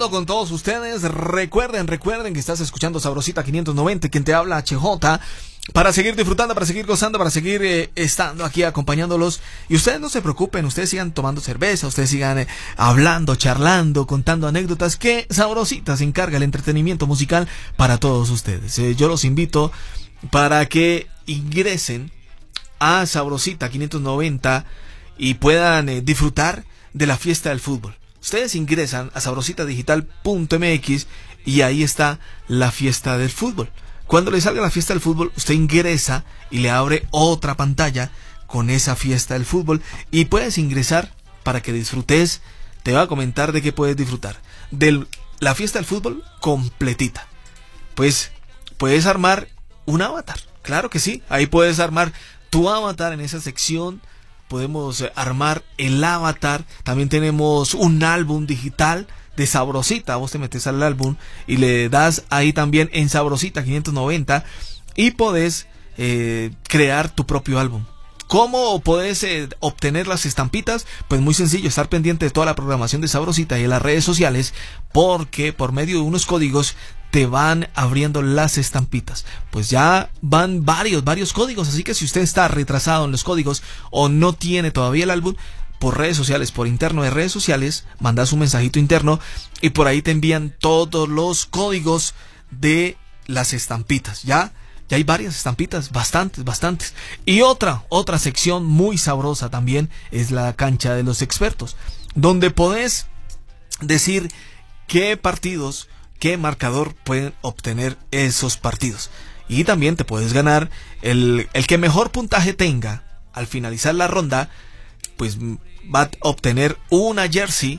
disfrutando con todos ustedes. Recuerden que estás escuchando Sabrosita 590, quien te habla HJ, para seguir disfrutando, para seguir gozando, para seguir estando aquí acompañándolos. Y ustedes no se preocupen, ustedes sigan tomando cerveza, ustedes sigan hablando, charlando, contando anécdotas, que Sabrosita se encarga del entretenimiento musical para todos ustedes. Yo los invito para que ingresen a Sabrosita 590 y puedan disfrutar de la fiesta del fútbol. Ustedes ingresan a sabrositadigital.mx y ahí está la fiesta del fútbol. Cuando le salga la fiesta del fútbol, usted ingresa y le abre otra pantalla con esa fiesta del fútbol y puedes ingresar para que disfrutes. Te voy a comentar de qué puedes disfrutar. De la fiesta del fútbol completita. Pues puedes armar un avatar. Claro que sí. Ahí puedes armar tu avatar en esa sección. Podemos armar el avatar. También tenemos un álbum digital de Sabrosita. Vos te metes al álbum y le das ahí también en Sabrosita 590 y podés crear tu propio álbum. ¿Cómo podés obtener las estampitas? Pues muy sencillo, estar pendiente de toda la programación de Sabrosita y en las redes sociales, porque por medio de unos códigos te van abriendo las estampitas. Pues ya van varios códigos, así que si usted está retrasado en los códigos o no tiene todavía el álbum, por redes sociales, por interno de redes sociales, mandas un mensajito interno y por ahí te envían todos los códigos de las estampitas. Ya hay varias estampitas, bastantes. Y otra sección muy sabrosa también es la cancha de los expertos, donde podés decir qué partidos, qué marcador pueden obtener esos partidos. Y también te puedes ganar el que mejor puntaje tenga al finalizar la ronda, pues va a obtener una jersey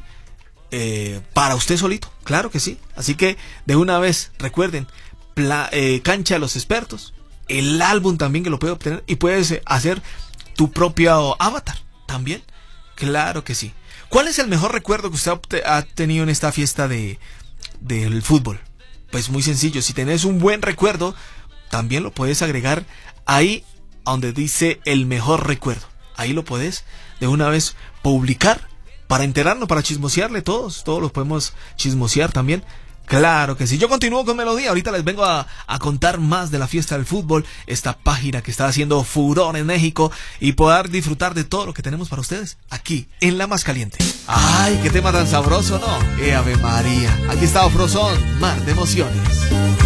para usted solito. Claro que sí. Así que de una vez, recuerden, cancha de los expertos, el álbum también que lo puede obtener y puedes hacer tu propio avatar también. Claro que sí. ¿Cuál es el mejor recuerdo que usted ha tenido en esta fiesta del fútbol? Pues muy sencillo, si tenés un buen recuerdo, también lo puedes agregar ahí donde dice el mejor recuerdo. Ahí lo puedes de una vez publicar para enterarnos, para chismosearle todos los podemos chismosear también. Claro que sí. Yo continúo con Melodía. Ahorita les vengo a contar más de la fiesta del fútbol, esta página que está haciendo furor en México, y poder disfrutar de todo lo que tenemos para ustedes aquí en La Más Caliente. Ay, qué tema tan sabroso, ¿no? Ave María. Aquí está Ofrozón, Mar de Emociones.